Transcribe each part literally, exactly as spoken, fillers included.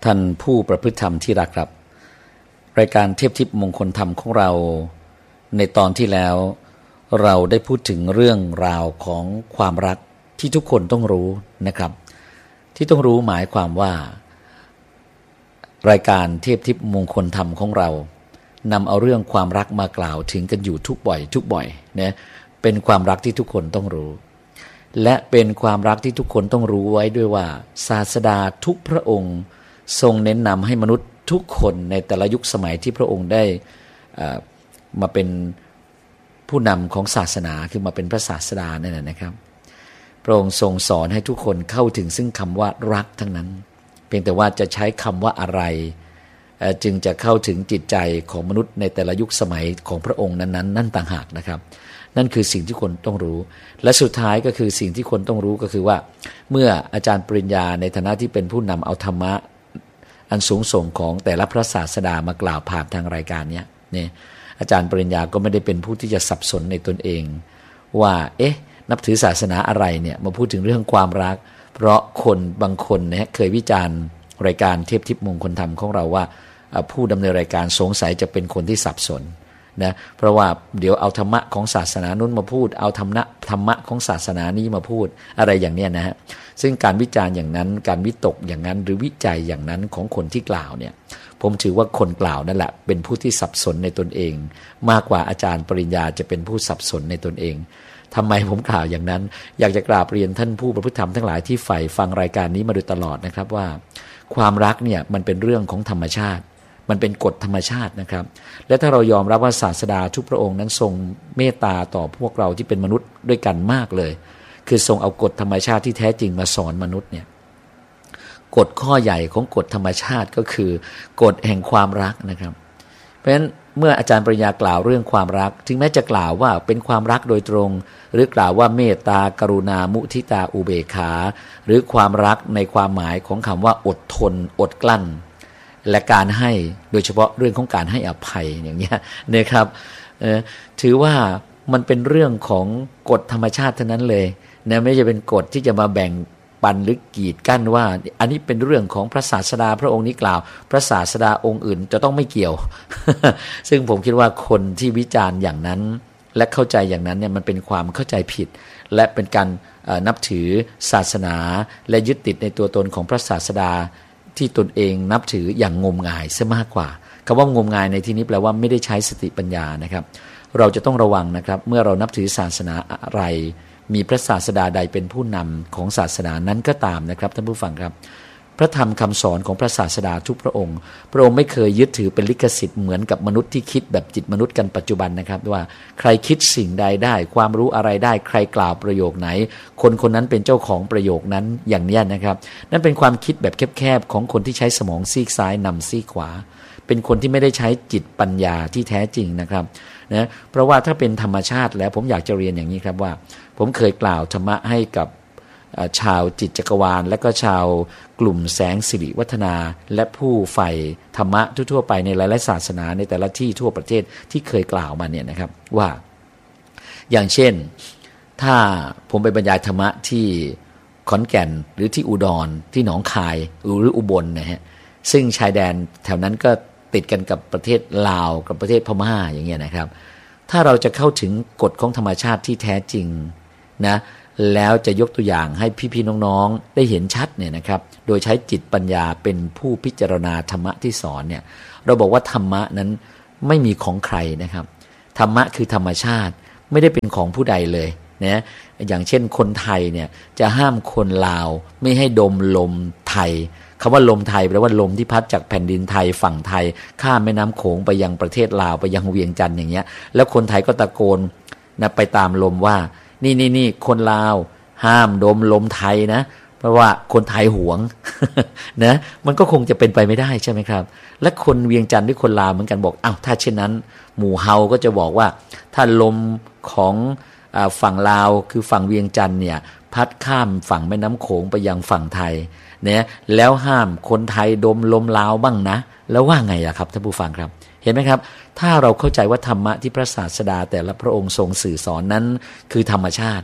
ท่านผู้ประพฤติธรรมที่รักครับรายการเทพทิพย์มงคลธรรมของเราในตอนที่แล้วเราได้พูดถึงเรื่องราวของความรักที่ทุกคนต้องรู้นะครับที่ต้องรู้หมายความว่ารายการเทพทิพย์มงคลธรรมของเรานำเอาเรื่องความรักมากล่าวถึงกันอยู่ทุกบ่อยทุกบ่อยนะเป็นความรักที่ทุกคนต้องรู้และเป็นความรักที่ทุกคนต้องรู้ไว้ด้วยว่าศาสดาทุกพระองค์ทรงเน้นนำให้มนุษย์ทุกคนในแต่ละยุคสมัยที่พระองค์ได้มาเป็นผู้นำของศาสนาคือมาเป็นพระศาสดานั่นแหละนะครับพระองค์ทรงสอนให้ทุกคนเข้าถึงซึ่งคำว่ารักทั้งนั้นเพียงแต่ว่าจะใช้คำว่าอะไรจึงจะเข้าถึงจิตใจของมนุษย์ในแต่ละยุคสมัยของพระองค์นั้นๆนั่นต่างหากนะครับนั่นคือสิ่งที่คนต้องรู้และสุดท้ายก็คือสิ่งที่คนต้องรู้ก็คือว่าเมื่ออาจารย์ปริญญาในฐานะที่เป็นผู้นำเอาธรรมะอันสูงส่งของแต่ละพระศาสดามากล่าวผ่านทางรายการนี้เนี่ยอาจารย์ปริญญาก็ไม่ได้เป็นผู้ที่จะสับสนในตนเองว่าเอ๊ะนับถือศาสนาอะไรเนี่ยมาพูดถึงเรื่องความรักเพราะคนบางคนเนี่ยเคยวิจารณ์รายการเทพทิพย์มงคลธรรมของเราว่าผู้ดำเนินรายการสงสัยจะเป็นคนที่สับสนนะเพราะว่าเดี๋ยวเอาธรรมะของศาสนานู้นมาพูดเอาธรรมะธรรมะของศาสนานี้มาพูดอะไรอย่างเนี้ยนะฮะซึ่งการวิจารณ์อย่างนั้นการวิตกอย่างนั้นหรือวิจัยอย่างนั้นของคนที่กล่าวเนี่ยผมถือว่าคนกล่าวนั่นแหละเป็นผู้ที่สับสนในตนเองมากกว่าอาจารย์ปริญญาจะเป็นผู้สับสนในตนเองทำไมผมกล่าวอย่างนั้นอยากจะกราบเรียนท่านผู้ประพฤติธรรมทั้งหลายที่ใฝ่ฟังรายการนี้มาโดยตลอดนะครับว่าความรักเนี่ยมันเป็นเรื่องของธรรมชาติมันเป็นกฎธรรมชาตินะครับและถ้าเรายอมรับว่าศาสดาทุกพระองค์นั้นทรงเมตตาต่อพวกเราที่เป็นมนุษย์ด้วยกันมากเลยคือทรงเอากฎธรรมชาติที่แท้จริงมาสอนมนุษย์เนี่ยกฎข้อใหญ่ของกฎธรรมชาติก็คือกฎแห่งความรักนะครับเพราะฉะนั้นเมื่ออาจารย์ปริญญากล่าวเรื่องความรักถึงแม้จะกล่าวว่าเป็นความรักโดยตรงหรือกล่าวว่าเมตตากรุณามุทิตาอุเบกขาหรือความรักในความหมายของคำว่าอดทนอดกลั้นและการให้โดยเฉพาะเรื่องของการให้อภัยอย่างเงี้ยนะครับถือว่ามันเป็นเรื่องของกฎธรรมชาติเท่านั้นเลยนะไม่ใช่เป็นกฎที่จะมาแบ่งปันหรือกีดกั้นว่าอันนี้เป็นเรื่องของพระศาสดาพระองค์นี้กล่าวพระศาสดาองค์อื่นจะต้องไม่เกี่ยว ซึ่งผมคิดว่าคนที่วิจารณ์อย่างนั้นและเข้าใจอย่างนั้นเนี่ยมันเป็นความเข้าใจผิดและเป็นการนับถือศาสนาและยึดติดในตัวตนของพระศาสดาที่ตนเองนับถืออย่างงมงายซะมากกว่าคำว่างมงายในที่นี้แปลว่าไม่ได้ใช้สติปัญญานะครับเราจะต้องระวังนะครับเมื่อเรานับถือศาสนาอะไรมีพระศาสดาใดเป็นผู้นำของศาสนานั้นก็ตามนะครับท่านผู้ฟังครับพระธรรมคำสอนของพระศาสดาทุกพระองค์พระองค์ไม่เคยยึดถือเป็นลิขสิทธิ์เหมือนกับมนุษย์ที่คิดแบบจิตมนุษย์กันปัจจุบันนะครับว่าใครคิดสิ่งใดได้ความรู้อะไรได้ใครกล่าวประโยคไหนคนคนนั้นเป็นเจ้าของประโยคนั้นอย่างนี้นะครับนั่นเป็นความคิดแบบแคบๆของคนที่ใช้สมองซีกซ้ายนำซีกขวาเป็นคนที่ไม่ได้ใช้จิตปัญญาที่แท้จริงนะครับนะเพราะว่าถ้าเป็นธรรมชาติแล้วผมอยากจะเรียนอย่างนี้ครับว่าผมเคยกล่าวธรรมะให้กับชาวจิตจักรวาลและก็ชาวกลุ่มแสงสิริวัฒนาและผู้ใฝ่ธรรมะทั่วๆไปในหลายๆศาสนาในแต่ละที่ทั่วประเทศที่เคยกล่าวมาเนี่ยนะครับว่าอย่างเช่นถ้าผมไปบรรยายธรรมะที่ขอนแก่นหรือที่อุดรที่หนองคายหรืออุบลนะฮะซึ่งชายแดนแถวนั้นก็ติดกันกับประเทศลาวกับประเทศพม่าอย่างเงี้ยนะครับถ้าเราจะเข้าถึงกฎของธรรมชาติที่แท้จริงนะแล้วจะยกตัวอย่างให้พี่ๆน้องๆได้เห็นชัดเนี่ยนะครับโดยใช้จิตปัญญาเป็นผู้พิจารณาธรรมะที่สอนเนี่ยเราบอกว่าธรรมะนั้นไม่มีของใครนะครับธรรมะคือธรรมชาติไม่ได้เป็นของผู้ใดเลยนะอย่างเช่นคนไทยเนี่ยจะห้ามคนลาวไม่ให้ดมลมไทยคำว่าลมไทยแปลว่าลมที่พัดจากแผ่นดินไทยฝั่งไทยข้ามแม่น้ำโขงไปยังประเทศลาวไปยังเวียงจันทร์อย่างเงี้ยแล้วคนไทยก็ตะโกนนะไปตามลมว่านี่นี่นี่คนลาวห้ามดมลมไทยนะเพราะว่าคนไทยหวง นะมันก็คงจะเป็นไปไม่ได้ใช่ไหมครับและคนเวียงจันทร์ด้วยคนลาวเหมือนกันบอกอ้าวถ้าเช่นนั้นหมู่เฮาก็จะบอกว่าถ้าลมของอ่าฝั่งลาวคือฝั่งเวียงจันทร์เนี่ยพัดข้ามฝั่งแม่น้ำโขงไปยังฝั่งไทยเนี่ยแล้วห้ามคนไทยดมลมลาวบ้างนะแล้วว่าไงล่ะครับท่านผู้ฟังครับเห็นไหมครับถ้าเราเข้าใจว่าธรรมะที่พระศาสดาแต่ละพระองค์ทรงสื่อสอนนั้นคือธรรมชาติ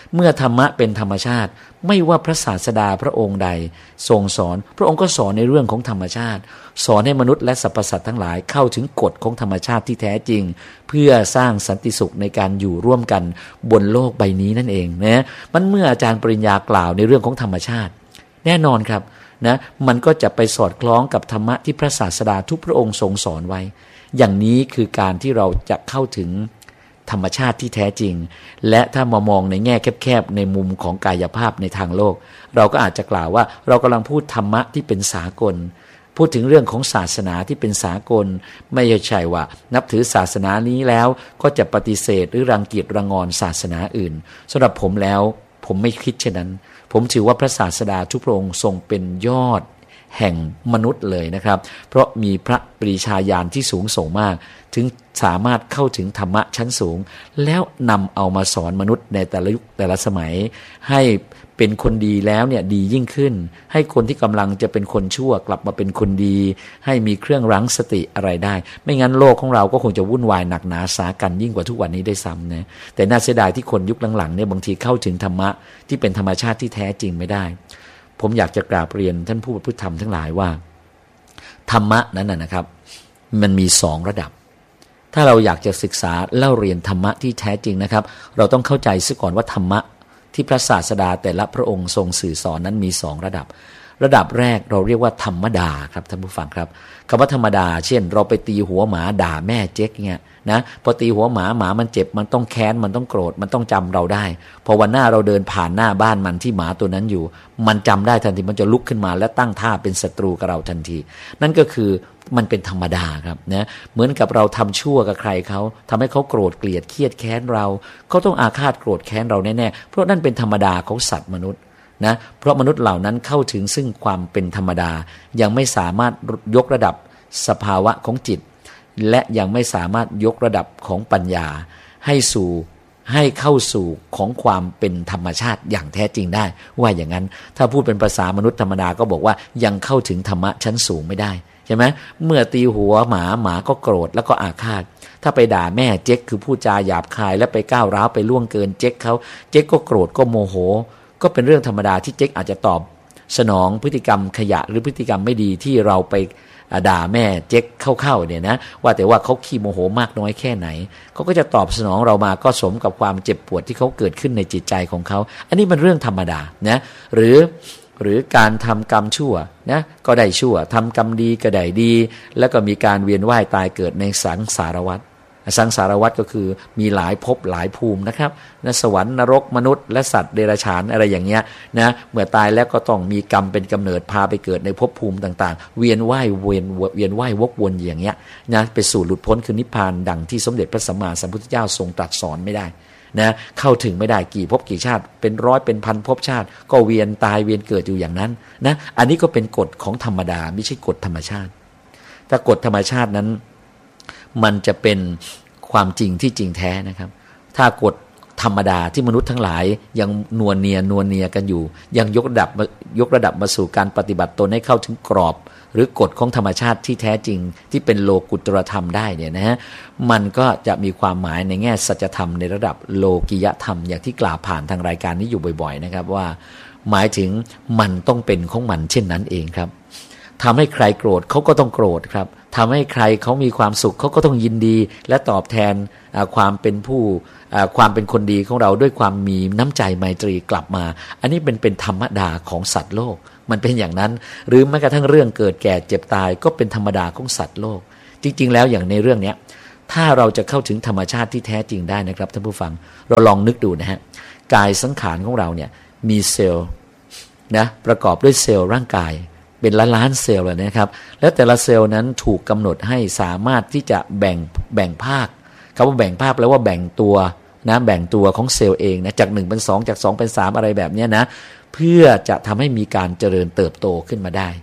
เมื่อธรรมะเป็นธรรมชาติไม่ว่าพระศาสดาพระองค์ใดทรงสอนพระองค์ก็สอนในเรื่องของธรรมชาติสอนให้มนุษย์และสรรพสัตว์ทั้งหลายเข้าถึงกฎของธรรมชาติที่แท้จริงเพื่อสร้างสันติสุขในการอยู่ร่วมกันบนโลกใบนี้นั่นเองนะมันเมื่ออาจารย์ปริญญากล่าวในเรื่องของธรรมชาติแน่นอนครับนะมันก็จะไปสอดคล้องกับธรรมะที่พระศาสดาทุกพระองค์ทรงสอนไว้อย่างนี้คือการที่เราจะเข้าถึงธรรมชาติที่แท้จริงและถ้ามามองในแง่แคบๆในมุมของกายภาพในทางโลกเราก็อาจจะกล่าวว่าเรากำลังพูดธรรมะที่เป็นสากลพูดถึงเรื่องของศาสนาที่เป็นสากลไม่ใช่ว่านับถือศาสนานี้แล้วก็จะปฏิเสธหรือรังเกียจรังงอนศาสนาอื่นสำหรับผมแล้วผมไม่คิดเช่นนั้นผมถือว่าพระศาสดาทุกพระองค์ทรงเป็นยอดแห่งมนุษย์เลยนะครับเพราะมีพระปรีชาญาณที่สูงส่งมากถึงสามารถเข้าถึงธรรมะชั้นสูงแล้วนำเอามาสอนมนุษย์ในแต่ละยุคแต่ละสมัยให้เป็นคนดีแล้วเนี่ยดียิ่งขึ้นให้คนที่กำลังจะเป็นคนชั่วกลับมาเป็นคนดีให้มีเครื่องรั้งสติอะไรได้ไม่งั้นโลกของเราก็คงจะวุ่นวายหนักหนาสากันยิ่งกว่าทุกวันนี้ได้ซ้ำนะแต่น่าเสียดายที่คนยุคหลังๆเนี่ยบางทีเข้าถึงธรรมะที่เป็นธรรมชาติที่แท้จริงไม่ได้ผมอยากจะกราบเรียนท่านผู้ประพฤติธรรมทั้งหลายว่าธรรมะนั้นนะครับมันมีสองระดับถ้าเราอยากจะศึกษาเล่าเรียนธรรมะที่แท้จริงนะครับเราต้องเข้าใจซะก่อนว่าธรรมะที่พระศาสดาแต่ละพระองค์ทรงสื่อสอนนั้นมีสองระดับระดับแรกเราเรียกว่าธรรมดาครับท่านผู้ฟังครับคำว่าธรรมดาเช่นเราไปตีหัวหมาด่าแม่เจ๊กเงี้ยนะพอตีหัวหมาหมามันเจ็บมันต้องแค้นมันต้องโกรธมันต้องจำเราได้พอวันหน้าเราเดินผ่านหน้าบ้านมันที่หมาตัวนั้นอยู่มันจำได้ทันทีมันจะลุกขึ้นมาและตั้งท่าเป็นศัตรูกับเราทันทีนั่นก็คือมันเป็นธรรมดาครับนะเหมือนกับเราทำชั่วกับใครเขาทำให้เขาโกรธเกลียดเครียดแค้นเราเขาต้องอาฆาตโกรธแค้นเราแน่ๆเพราะนั่นเป็นธรรมดาของสัตว์มนุษย์นะเพราะมนุษย์เหล่านั้นเข้าถึงซึ่งความเป็นธรรมดายังไม่สามารถยกระดับสภาวะของจิตและยังไม่สามารถยกระดับของปัญญาให้สู่ให้เข้าสู่ของความเป็นธรรมชาติอย่างแท้จริงได้ว่าอย่างนั้นถ้าพูดเป็นภาษามนุษย์ธรรมดาก็บอกว่ายังเข้าถึงธรรมะชั้นสูงไม่ได้ใช่ไหมเมื่อตีหัวหมาหมาก็โกรธแล้วก็อาฆาตถ้าไปด่าแม่เจ๊กคือพูดจาหยาบคายและไปก้าวร้าวไปล่วงเกินเจ๊กเขาเจ๊กก็โกรธก็โมโหก็เป็นเรื่องธรรมดาที่เจ๊กอาจจะตอบสนองพฤติกรรมขยะหรือพฤติกรรมไม่ดีที่เราไปด่าแม่เจ๊กเข้าๆเนี่ยนะว่าแต่ว่าเขาขี้โมโหมากน้อยแค่ไหนเขาก็จะตอบสนองเรามาก็สมกับความเจ็บปวดที่เขาเกิดขึ้นในจิตใจของเขาอันนี้มันเรื่องธรรมดานะหรือหรือการทำกรรมชั่วนะก็ได้ชั่วทำกรรมดีก็ได้ดีแล้วก็มีการเวียนว่ายตายเกิดในสังสารวัฏสังสารวัฏก็คือมีหลายภพหลายภูมินะครับนะสวรรค์นรกมนุษย์และสัตว์เดรัจฉานอะไรอย่างเงี้ยนะเมื่อตายแล้วก็ต้องมีกรรมเป็นกำเนิดพาไปเกิดในภพภูมิต่างๆเวียนว่ายเวียนเวียนว่ายวกวนอย่างเงี้ยนะไปสู่หลุดพ้นคือนิพพานดังที่สมเด็จพระสัมมาสัมพุทธเจ้าทรงตรัสสอนไม่ได้นะเข้าถึงไม่ได้กี่ภพกี่ชาติเป็นร้อยเป็นพันภพชาติก็เวียนตายเวียนเกิดอยู่อย่างนั้นนะอันนี้ก็เป็นกฎของธรรมดาไม่ใช่กฎธรรมชาติถ้ากฎธรรมชาตินั้นมันจะเป็นความจริงที่จริงแท้นะครับถ้ากฎธรรมดาที่มนุษย์ทั้งหลายยังนวลเนียนวลเนียกันอยู่ยังยกระดับยกระดับมาสู่การปฏิบัติตนให้เข้าถึงกรอบหรือกฎของธรรมชาติที่แท้จริงที่เป็นโลกุตรธรรมได้เนี่ยนะฮะมันก็จะมีความหมายในแง่สัจธรรมในระดับโลกิยธรรมอย่างที่กล่าวผ่านทางรายการนี้อยู่บ่อยๆนะครับว่าหมายถึงมันต้องเป็นของมันเช่นนั้นเองครับทำให้ใครโกรธเขาก็ต้องโกรธครับทำให้ใครเขามีความสุขเขาก็ต้องยินดีและตอบแทนความเป็นผู้ความเป็นคนดีของเราด้วยความมีน้ำใจไมตรีกลับมาอันนี้เป็นเป็นธรรมดาของสัตว์โลกมันเป็นอย่างนั้นหรือแม้กระทั่งเรื่องเกิดแก่เจ็บตายก็เป็นธรรมดาของสัตว์โลกจริงๆแล้วอย่างในเรื่องนี้ถ้าเราจะเข้าถึงธรรมชาติที่แท้จริงได้นะครับท่านผู้ฟังเราลองนึกดูนะฮะกายสังขารของเราเนี่ยมีเซลล์นะประกอบด้วยเซลล์ร่างกายเป็นล้านล้านเซลล์เลยนะครับแล้วแต่ละเซลล์นั้นถูกกำหนดให้สามารถที่จะแบ่งแบ่งภาคคำว่าแบ่งภาคแปลว่าแบ่งตัวนะแบ่งตัวของเซลล์เองนะจากหนึ่งเป็นสองจากสองเป็นสามอะไรแบบนี้นะเพื่อจะทำให้มีการเจริญเติบโตขึ้นมาได้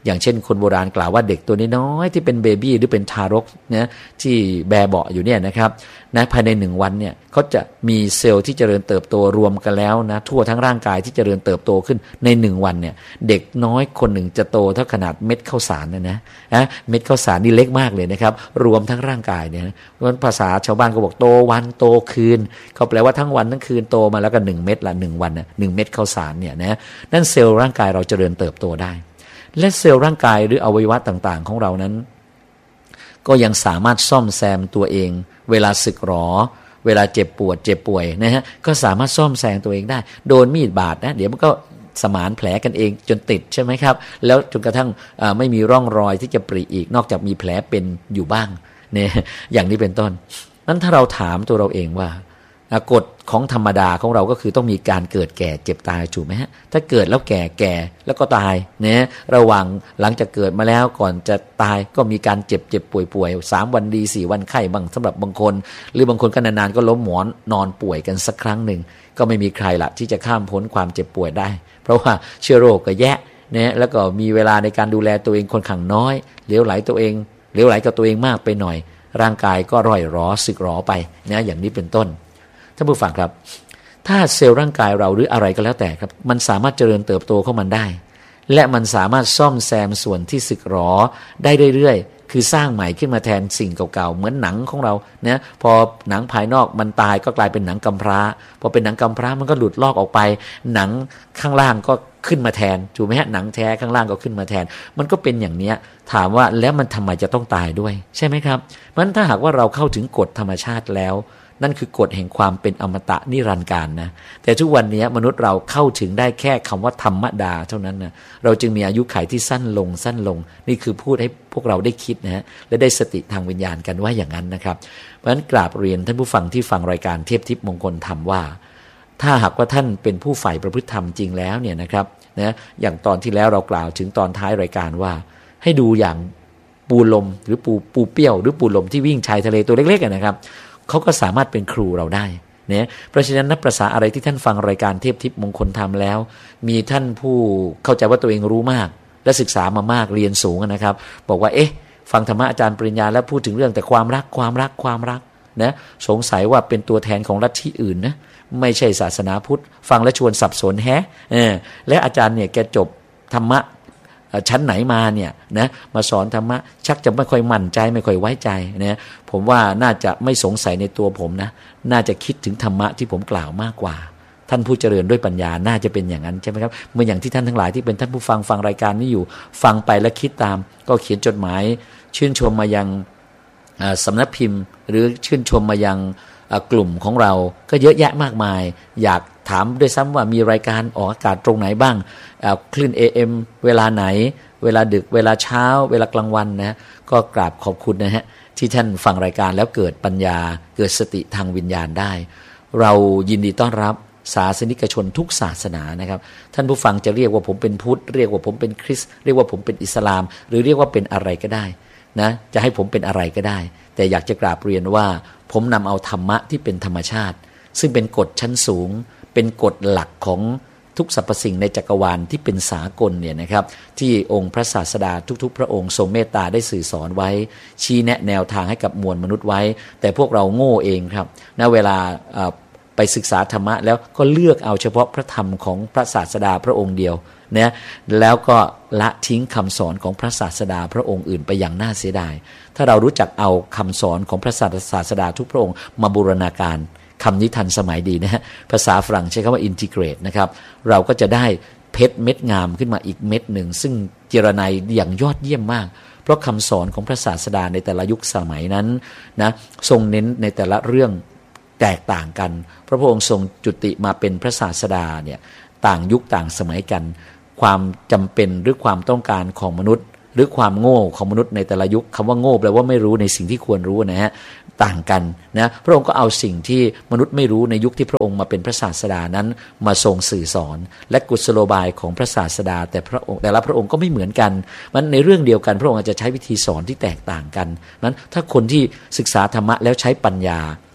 อย่างเช่นคนโบราณกล่าวว่าเด็กตัวน้อยๆที่เป็นเบบี้หรือเป็นทารกนะที่แบเบาะอยู่เนี่ยนะครับนะภายในหนึ่งวันเนี่ยเขาจะมีเซลล์ที่เจริญเติบโตรวมกันแล้วนะทั่วทั้งร่างกายที่เจริญเติบโตขึ้นในหนึ่งวันเนี่ยเด็กน้อยคนหนึ่งจะโตเท่าขนาดเม็ดข้าวสารนะนะนะเม็ดข้าวสารนี่เล็กมากเลยนะครับรวมทั้งร่างกายเนี่ยเพราะฉะนั้นภาษาชาวบ้านก็บอกโตวันโตคืนเขาแปลว่าทั้งวันทั้งคืนโตมาแล้วก็หนึ่งเม็ดละหนึ่งวันน่ะหนึ่งเม็ดข้าวสารเนี่ยนะนั่นเซลล์ร่างกายเราเจริญเติบโตได้และเซลล์ร่างกายหรืออวัยวะต่างๆของเรานั้นก็ยังสามารถซ่อมแซมตัวเองเวลาสึกหรอเวลาเจ็บปวดเจ็บป่วยนะฮะก็สามารถซ่อมแซมตัวเองได้โดนมีดบาดนะเดี๋ยวมันก็สมานแผลกันเองจนติดใช่ไหมครับแล้วจนกระทั่งไม่มีร่องรอยที่จะปริอีกนอกจากมีแผลเป็นอยู่บ้างเนี่ยอย่างนี้เป็นต้นนั้นถ้าเราถามตัวเราเองว่ากฎของธรรมดาของเราก็คือต้องมีการเกิดแก่เจ็บตายถูกไหมฮะถ้าเกิดแล้วแก่แก่แล้วก็ตายเนี่ยระหว่างหลังจากเกิดมาแล้วก่อนจะตายก็มีการเจ็บเจ็บป่วยป่วยสามวันดีสี่วันไข้บางสำหรับบางคนหรือบางคนก็นานๆก็ล้มหมอนนอนป่วยกันสักครั้งหนึ่งก็ไม่มีใครละที่จะข้ามพ้นความเจ็บป่วยได้เพราะว่าเชื้อโรคก็แยะเนี่ยแล้วก็มีเวลาในการดูแลตัวเองค่อนข้างน้อยเหลวไหลตัวเองเหลวไหลกับตัวเองมากไปหน่อยร่างกายก็ร่อยหรอสึกหรอไปนะอย่างนี้เป็นต้นท่านผู้ฟังครับถ้าเซลล์ร่างกายเราหรืออะไรก็แล้วแต่ครับมันสามารถเจริญเติบโตเข้ามันได้และมันสามารถซ่อมแซมส่วนที่สึกหรอได้เรื่อยๆคือสร้างใหม่ขึ้นมาแทนสิ่งเก่าๆเหมือนหนังของเรานะพอหนังภายนอกมันตายก็กลายเป็นหนังกำพร้าพอเป็นหนังกำพร้ามันก็หลุดลอกออกไปหนังข้างล่างก็ขึ้นมาแทนถูกไหมฮะหนังแท้ข้างล่างก็ขึ้นมาแทนมันก็เป็นอย่างนี้ถามว่าแล้วมันทำไมจะต้องตายด้วยใช่ไหมครับเพราะฉะนั้นถ้าหากว่าเราเข้าถึงกฎธรรมชาติแล้วนั่นคือกฎแห่งความเป็นอมตะนิรันดร์กาลนะแต่ทุกวันนี้มนุษย์เราเข้าถึงได้แค่คำว่าธรรมดาเท่านั้นนะเราจึงมีอายุขัยที่สั้นลงสั้นลงนี่คือพูดให้พวกเราได้คิดนะฮะและได้สติทางวิญญาณกันว่าอย่างนั้นนะครับเพราะฉะนั้นกราบเรียนท่านผู้ฟังที่ฟังรายการเทพทิพย์มงคลธรรมว่าถ้าหากว่าท่านเป็นผู้ใฝ่ประพฤติธรรมจริงแล้วเนี่ยนะครับนะอย่างตอนที่แล้วเรากล่าวถึงตอนท้ายรายการว่าให้ดูอย่างปูลมหรือปูปูเปี้ยวหรือปูลมที่วิ่งชายทะเลตัวเล็กๆนะครับเขาก็สามารถเป็นครูเราได้เนี่ยเพราะฉะนั้นนับประสาอะไรที่ท่านฟังรายการเทพทิพย์มงคลธรรมแล้วมีท่านผู้เข้าใจว่าตัวเองรู้มากและศึกษามามากเรียนสูงนะครับบอกว่าเอ๊ะฟังธรรมะอาจารย์ปริญญาแล้วพูดถึงเรื่องแต่ความรักความรักความรักนะสงสัยว่าเป็นตัวแทนของลัทธิอื่นนะไม่ใช่ศาสนาพุทธฟังแล้วชวนสับสนแฮะเออและอาจารย์เนี่ยแกจบธรรมะชั้นไหนมาเนี่ยนะมาสอนธรรมะชักจะไม่ค่อยมั่นใจไม่ค่อยไว้ใจนะผมว่าน่าจะไม่สงสัยในตัวผมนะน่าจะคิดถึงธรรมะที่ผมกล่าวมากกว่าท่านผู้เจริญด้วยปัญญาน่าจะเป็นอย่างนั้นใช่ไหมครับเหมือนอย่างที่ท่านทั้งหลายที่เป็นท่านผู้ฟังฟังรายการนี้อยู่ฟังไปและคิดตามก็เขียนจดหมายชื่นชมมายังสำนักพิมพ์หรือชื่นชมมายังกลุ่มของเราก็เยอะแยะมากมายอยากถามด้วยซ้ำว่ามีรายการออกอากาศตรงไหนบ้างคลื่น เอ เอ็ม เวลาไหนเวลาดึกเวลาเช้าเวลากลางวันนะก็กราบขอบคุณนะฮะที่ท่านฟังรายการแล้วเกิดปัญญาเกิดสติทางวิญญาณได้เรายินดีต้อนรับศาสนิกชนทุกศาสนานะครับท่านผู้ฟังจะเรียกว่าผมเป็นพุทธเรียกว่าผมเป็นคริสต์เรียกว่าผมเป็นอิสลามหรือเรียกว่าเป็นอะไรก็ได้นะจะให้ผมเป็นอะไรก็ได้แต่อยากจะกราบเรียนว่าผมนำเอาธรรมะที่เป็นธรรมชาติซึ่งเป็นกฎชั้นสูงเป็นกฎหลักของทุกสรรพสิ่งในจักรวาลที่เป็นสากลเนี่ยนะครับที่องค์พระศาสดาทุกๆพระองค์ทรงเมตตาได้สื่อสอนไว้ชี้แนะแนวทางให้กับมวลมนุษย์ไว้แต่พวกเราโง่เองครับณเวลาไปศึกษาธรรมะแล้วก็เลือกเอาเฉพาะพระธรรมของพระศาสดาพระองค์เดียวนะแล้วก็ละทิ้งคำสอนของพระศาสดาพระองค์อื่นไปอย่างน่าเสียดายถ้าเรารู้จักเอาคำสอนของพระศาสดาทุกพระองค์มาบูรณาการคำนี้ทันสมัยดีนะฮะภาษาฝรั่งใช้คำว่า integrate นะครับเราก็จะได้เพชรเม็ดงามขึ้นมาอีกเม็ดหนึ่งซึ่งเจรไนอย่างยอดเยี่ยมมากเพราะคำสอนของพระศาสดาในแต่ละยุคสมัยนั้นนะทรงเน้นในแต่ละเรื่องแตกต่างกันพระพุทธองค์ทรงจุติมาเป็นพระศาสดาเนี่ยต่างยุคต่างสมัยกันความจำเป็นหรือความต้องการของมนุษย์หรือความโง่ของมนุษย์ในแต่ละยุคคำว่าโง่แปลว่าไม่รู้ในสิ่งที่ควรรู้นะฮะต่างกันนะพระองค์ก็เอาสิ่งที่มนุษย์ไม่รู้ในยุคที่พระองค์มาเป็นพระศาสดานั้นมาทรงสื่อสอนและกุศโลบายของพระศาสดาแต่พระองค์แต่ละพระองค์ก็ไม่เหมือนกันมันในเรื่องเดียวกันพระองค์อาจจะใช้วิธีสอนที่แตกต่างกันนั้นถ้าคนที่ศึกษาธรรมะแล้วใช้ปัญญา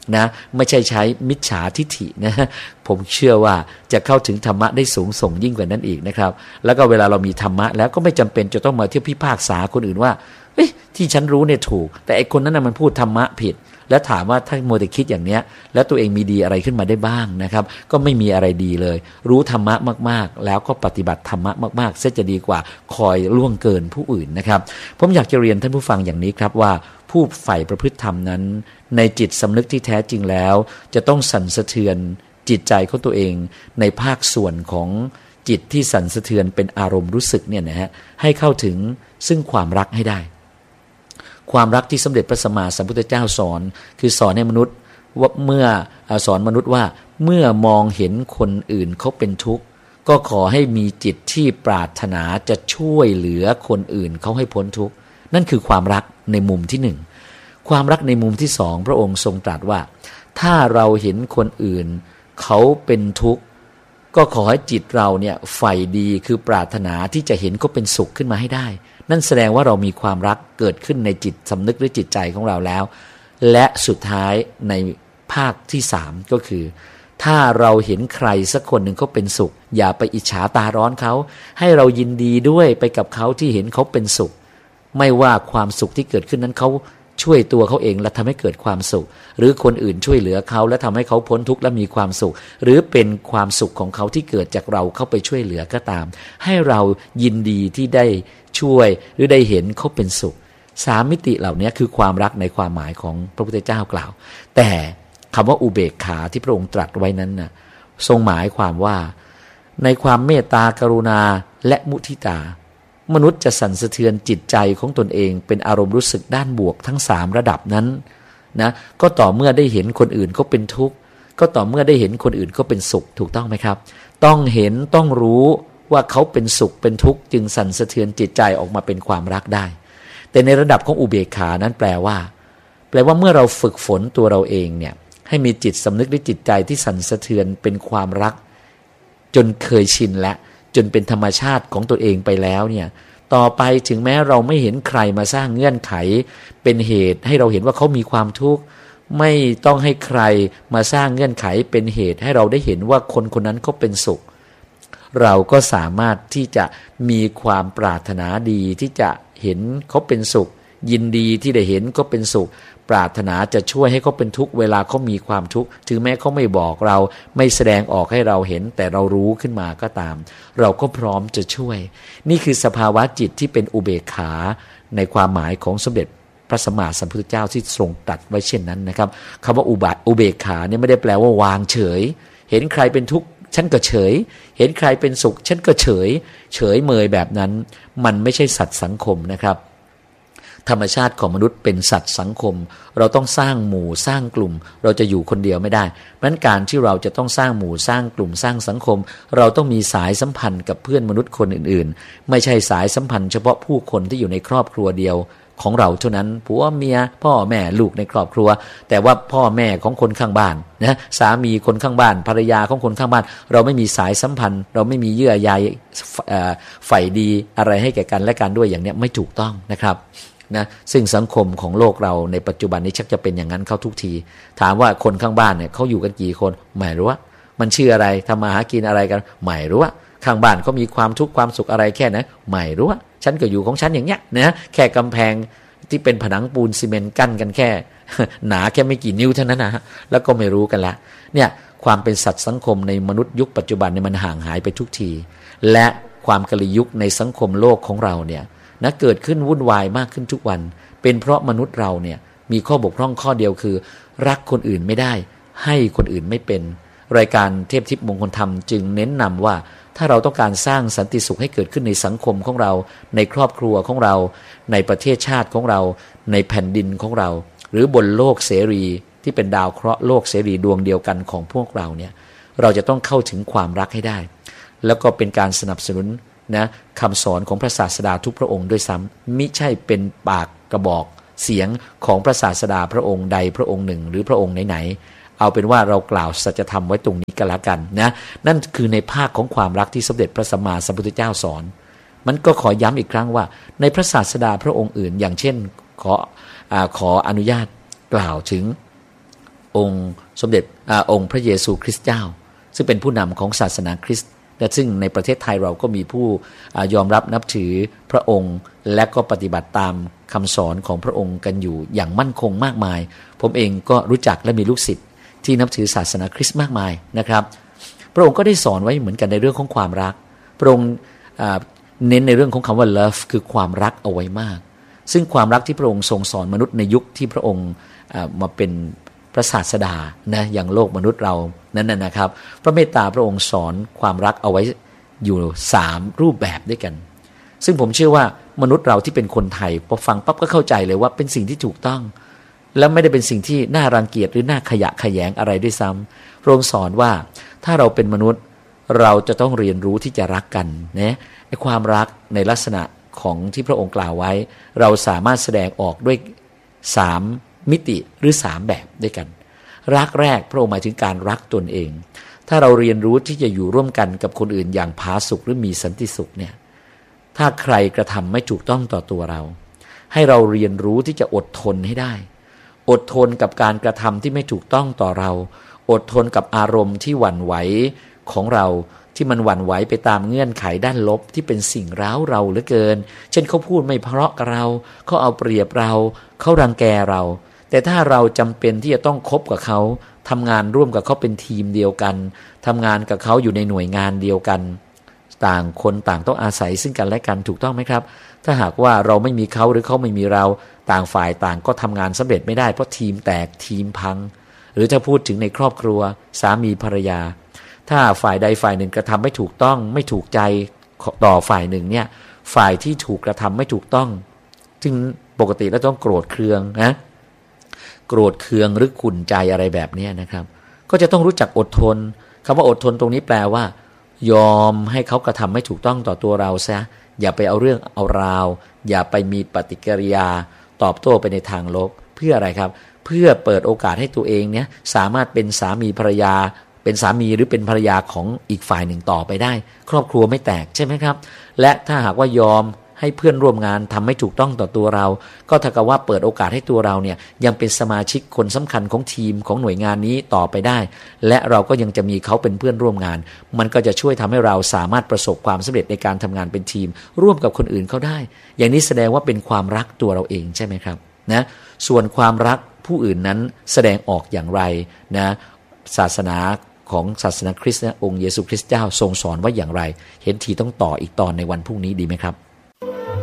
นะไม่ใช่ใช้มิจฉาทิฐินะผมเชื่อว่าจะเข้าถึงธรรมะได้สูงส่งยิ่งกว่านั้นอีกนะครับแล้วก็เวลาเรามีธรรมะแล้วก็ไม่จำเป็นจะต้องมาเที่ยวพิพากษาคนอื่นว่าเอ้ยที่ฉันรู้เนี่ยถูกแต่ไอ้คนนั้นน่ะมันพูดธรรมะผิดแล้วถามว่าถ้าโมแต่คิดอย่างเนี้ยแล้วตัวเองมีดีอะไรขึ้นมาได้บ้างนะครับก็ไม่มีอะไรดีเลยรู้ธรรมะมากๆแล้วก็ปฏิบัติธรรมะมากๆเสียจะดีกว่าคอยล่วงเกินผู้อื่นนะครับผมอยากจะเรียนท่านผู้ฟังอย่างนี้ครับว่าผู้ใฝ่ประพฤติธรรมนั้นในจิตสำนึกที่แท้จริงแล้วจะต้องสั่นสะเทือนจิตใจของตัวเองในภาคส่วนของจิตที่สั่นสะเทือนเป็นอารมณ์รู้สึกเนี่ยนะฮะให้เข้าถึงซึ่งความรักให้ได้ความรักที่สมเด็จพระสัมมาสัมพุทธเจ้าสอนคือสอนให้มนุษย์ว่าเมื่อสอนมนุษย์ว่าเมื่อมองเห็นคนอื่นเขาเป็นทุกข์ก็ขอให้มีจิตที่ปรารถนาจะช่วยเหลือคนอื่นเขาให้พ้นทุกข์นั่นคือความรักในมุมที่หนึ่งความรักในมุมที่สองพระองค์ทรงตรัสว่าถ้าเราเห็นคนอื่นเขาเป็นทุกข์ก็ขอให้จิตเราเนี่ยใฝ่ดีคือปรารถนาที่จะเห็นเขาเป็นสุขขึ้นมาให้ได้นั่นแสดงว่าเรามีความรักเกิดขึ้นในจิตสำนึกหรือจิตใจของเราแล้วและสุดท้ายในภาคที่สามก็คือถ้าเราเห็นใครสักคนหนึ่งเขาเป็นสุขอย่าไปอิจฉาตาร้อนเขาให้เรายินดีด้วยไปกับเขาที่เห็นเขาเป็นสุขไม่ว่าความสุขที่เกิดขึ้นนั้นเขาช่วยตัวเขาเองและทำให้เกิดความสุขหรือคนอื่นช่วยเหลือเขาและทำให้เขาพ้นทุกข์และมีความสุขหรือเป็นความสุขของเขาที่เกิดจากเราเข้าไปช่วยเหลือก็ตามให้เรายินดีที่ได้ช่วยหรือได้เห็นเขาเป็นสุขสามมิติเหล่านี้คือความรักในความหมายของพระพุทธเจ้ากล่าวแต่คำว่าอุเบกขาที่พระองค์ตรัสไว้นั้นน่ะทรงหมายความว่าในความเมตตากรุณาและมุทิตามนุษย์จะสั่นสะเทือนจิตใจของตนเองเป็นอารมณ์รู้สึกด้านบวกทั้งสามระดับนั้นนะก็ต่อเมื่อได้เห็นคนอื่นเขาเป็นทุกข์ก็ต่อเมื่อได้เห็นคนอื่นเขาเป็นสุขถูกต้องไหมครับต้องเห็นต้องรู้ว่าเขาเป็นสุขเป็นทุกข์จึงสั่นสะเทือนจิตใจออกมาเป็นความรักได้แต่ในระดับของอุเบกขานั้นแปลว่าแปลว่าเมื่อเราฝึกฝนตัวเราเองเนี่ยให้มีจิตสำนึกในจิตใจที่สั่นสะเทือนเป็นความรักจนเคยชินและจนเป็นธรรมชาติของตัวเองไปแล้วเนี่ยต่อไปถึงแม้เราไม่เห็นใครมาสร้างเงื่อนไขเป็นเหตุให้เราเห็นว่าเขามีความทุกข์ไม่ต้องให้ใครมาสร้างเงื่อนไขเป็นเหตุให้เราได้เห็นว่าคนคนนั้นเขาเป็นสุขเราก็สามารถที่จะมีความปรารถนาดีที่จะเห็นเขาเป็นสุขยินดีที่ได้เห็นเขาเป็นสุขปรารถนาจะช่วยให้เขาเป็นทุกข์เวลาเขามีความทุกข์ถึงแม้เขาไม่บอกเราไม่แสดงออกให้เราเห็นแต่เรารู้ขึ้นมาก็ตามเราก็พร้อมจะช่วยนี่คือสภาวะจิตที่เป็นอุเบกขาในความหมายของสมเด็จพระสัมมาสัมพุทธเจ้าที่ทรงตรัสไว้เช่นนั้นนะครับคำว่าอุบาทอุเบกขาเนี่ยไม่ได้แปลว่าวางเฉยเห็นใครเป็นทุกข์ฉันก็เฉยเห็นใครเป็นสุขฉันก็เฉยเฉยเมยแบบนั้นมันไม่ใช่สัตว์สังคมนะครับธรรมชาติของมนุษย์เป็นสัตว์สังคมเราต้องสร้างหมู่สร้างกลุ่มเราจะอยู่คนเดียวไม่ได้เพราะฉะนั้นการที่เราจะต้องสร้างหมู่สร้างกลุ่มสร้างสังคมเราต้องมีสายสัมพันธ์กับเพื่อนมนุษย์คนอื่นๆไม่ใช่สายสัมพันธ์เฉพาะผู้คนที่อยู่ในครอบครัวเดียวของเราเท่านั้นผัวเมียพ่อแม่ลูกในครอบครัวแต่ว่าพ่อแม่ของคนข้างบ้านนะสามีคนข้างบ้านภรรยาของคนข้างบ้านเราไม่มีสายสัมพันธ์เราไม่มีเยื่อใยใฝ่ดีอะไรให้แก่กันและกันด้วยอย่างนี้ไม่ถูกต้องนะครับนะซึ่งสังคมของโลกเราในปัจจุบันนี้ชักจะเป็นอย่างนั้นเข้าทุกทีถามว่าคนข้างบ้านเนี่ยเขาอยู่กันกี่คนไม่รู้ว่ามันชื่ออะไรทำมาหากินอะไรกันไม่รู้ว่าข้างบ้านเขามีความทุกข์ความสุขอะไรแค่ไหนไม่รู้ว่าฉันก็อยู่ของฉันอย่างเงี้ยนะแค่กำแพงที่เป็นผนังปูนซีเมนต์กั้นกันแค่หนาแค่ไม่กี่นิ้วเท่านั้นนะฮะแล้วก็ไม่รู้กันละเนี่ยความเป็นสัตว์สังคมในมนุษย์ยุคปัจจุบันเนี่ยมันห่างหายไปทุกทีและความกลยุคในสังคมโลกของเราเนี่ยนะเกิดขึ้นวุ่นวายมากขึ้นทุกวันเป็นเพราะมนุษย์เราเนี่ยมีข้อบกพร่องข้อเดียวคือรักคนอื่นไม่ได้ให้คนอื่นไม่เป็นรายการเทพทิพย์มงคลธรรมจึงเน้นนำว่าถ้าเราต้องการสร้างสันติสุขให้เกิดขึ้นในสังคมของเราในครอบครัวของเราในประเทศชาติของเราในแผ่นดินของเราหรือบนโลกเสรีที่เป็นดาวเคราะห์โลกเสรีดวงเดียวกันของพวกเราเนี่ยเราจะต้องเข้าถึงความรักให้ได้แล้วก็เป็นการสนับสนุนนะคำสอนของพระศาสดาทุกพระองค์ด้วยซ้ำมิใช่เป็นปากกระบอกเสียงของพระศาสดาพระองค์ใดพระองค์หนึ่งหรือพระองค์ไหนๆเอาเป็นว่าเรากล่าวสัจธรรมไว้ตรงนี้กันละกันนะนั่นคือในภาคของความรักที่สมเด็จพระสัมมาสัมพุทธเจ้าสอนมันก็ขอย้ำอีกครั้งว่าในพระศาสดาพระองค์อื่นอย่างเช่นขออ่าขออนุญาตกล่าวถึงองค์สมเด็จอองค์พระเยซูคริสต์เจ้าซึ่งเป็นผู้นำของศาสนาคริสต์และซึ่งในประเทศไทยเราก็มีผู้ยอมรับนับถือพระองค์และก็ปฏิบัติตามคำสอนของพระองค์กันอยู่อย่างมั่นคงมากมายผมเองก็รู้จักและมีลูกศิษย์ที่นับถือศาสนาคริสต์มากมายนะครับพระองค์ก็ได้สอนไว้เหมือนกันในเรื่องของความรักพระองค์เน้นในเรื่องของคำว่า love คือความรักเอาไว้มากซึ่งความรักที่พระองค์ทรงสอนมนุษย์ในยุคที่พระองค์มาเป็นพระศาสดานะอย่างโลกมนุษย์เรานั่นน่ะนะครับพระเมตตาพระองค์สอนความรักเอาไว้อยู่สามรูปแบบด้วยกันซึ่งผมเชื่อว่ามนุษย์เราที่เป็นคนไทยพอฟังปั๊บก็เข้าใจเลยว่าเป็นสิ่งที่ถูกต้องและไม่ได้เป็นสิ่งที่น่ารังเกียจหรือน่าขยะแขยงอะไรด้วยซ้ำพระองค์สอนว่าถ้าเราเป็นมนุษย์เราจะต้องเรียนรู้ที่จะรักกันนะไอ้ความรักในลักษณะของที่พระองค์กล่าวไว้เราสามารถแสดงออกด้วยสามมิติหรือสามแบบด้วยกันรักแรกพระองค์หมายถึงการรักตนเองถ้าเราเรียนรู้ที่จะอยู่ร่วมกันกับคนอื่นอย่างผาสุกหรือมีสันติสุขเนี่ยถ้าใครกระทำไม่ถูกต้องต่อตัวเราให้เราเรียนรู้ที่จะอดทนให้ได้อดทนกับการกระทำที่ไม่ถูกต้องต่อเราอดทนกับอารมณ์ที่หวั่นไหวของเราที่มันหวั่นไหวไปตามเงื่อนไขด้านลบที่เป็นสิ่งร้าวเราเหลือเกินเช่นเขาพูดไม่เพราะกับเราเขาเอาเปรียบเราเขารังแกเราแต่ถ้าเราจำเป็นที่จะต้องคบกับเขาทำงานร่วมกับเขาเป็นทีมเดียวกันทำงานกับเขาอยู่ในหน่วยงานเดียวกันต่างคนต่างต้องอาศัยซึ่งกันและกันถูกต้องไหมครับถ้าหากว่าเราไม่มีเขาหรือเขาไม่มีเราต่างฝ่ายต่างก็ทำงานสำเร็จไม่ได้เพราะทีมแตกทีมพังหรือถ้าพูดถึงในครอบครัวสามีภรรยาถ้าฝ่ายใดฝ่ายหนึ่งกระทำไม่ถูกต้องไม่ถูกใจต่อฝ่ายหนึ่งเนี่ยฝ่ายที่ถูกกระทำไม่ถูกต้องจึงปกติแล้วต้องโกรธเคืองนะโกรธเคืองหรือขุ่นใจอะไรแบบนี้นะครับก็จะต้องรู้จักอดทนคำว่าอดทนตรงนี้แปลว่ายอมให้เขากระทำไม่ถูกต้องต่อตัวเราซะอย่าไปเอาเรื่องเอาราวอย่าไปมีปฏิกิริยาตอบโต้ไปในทางลบเพื่ออะไรครับเพื่อเปิดโอกาสให้ตัวเองเนี่ยสามารถเป็นสามีภรรยาเป็นสามีหรือเป็นภรรยาของอีกฝ่ายหนึ่งต่อไปได้ครอบครัวไม่แตกใช่ไหมครับและถ้าหากว่ายอมให้เพื่อนร่วมงานทำไม่ถูกต้องต่อตัวเราก็เท่ากับว่าเปิดโอกาสให้ตัวเราเนี่ยยังเป็นสมาชิกคนสำคัญของทีมของหน่วยงานนี้ต่อไปได้และเราก็ยังจะมีเขาเป็นเพื่อนร่วมงานมันก็จะช่วยทำให้เราสามารถประสบความสำเร็จในการทำงานเป็นทีมร่วมกับคนอื่นเขาได้อย่างนี้แสดงว่าเป็นความรักตัวเราเองใช่ไหมครับนะส่วนความรักผู้อื่นนั้นแสดงออกอย่างไรนะศาสนาของศาสนาคริสต์นะองค์เยซูคริสต์เจ้าทรงสอนว่าอย่างไรเห็นทีต้องต่ออีกตอนในวันพรุ่งนี้ดีไหมครับ